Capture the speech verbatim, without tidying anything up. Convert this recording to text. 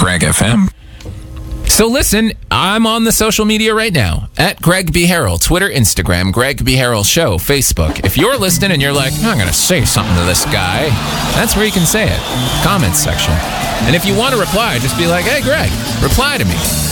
Greg F M. So listen, I'm on the social media right now, at Greg B. Harrell, Twitter, Instagram, Greg B. Harrell Show, Facebook. If you're listening and you're like, I'm going to say something to this guy, that's where you can say it. Comments section. And if you want to reply, just be like, hey, Greg, reply to me.